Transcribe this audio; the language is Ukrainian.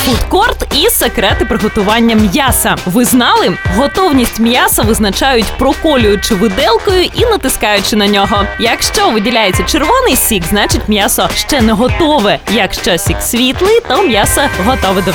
Фудкорт і секрети приготування м'яса. Ви знали? Готовність м'яса визначають проколюючи виделкою і натискаючи на нього. Якщо виділяється червоний сік, значить м'ясо ще не готове. Якщо сік світлий, то м'ясо готове до